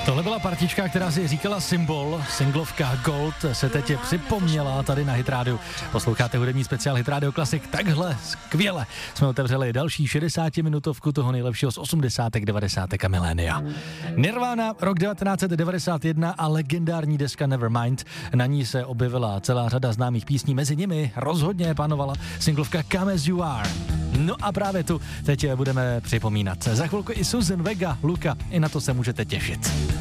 Tohle byla partička, která si říkala Symbol, singlovka Gold se teď připomněla tady na Hit Radio. Posloucháte hudební speciál Hit Radio Classic, takhle skvěle jsme otevřeli další 60-minutovku toho nejlepšího z 80. 90. a milénia. Nirvana, rok 1991 a legendární deska Nevermind, na ní se objevila celá řada známých písní, mezi nimi rozhodně panovala singlovka Come As You Are. No a právě tu teď budeme připomínat. Za chvilku i Suzanne Vega, Luka, i na to se můžete těšit.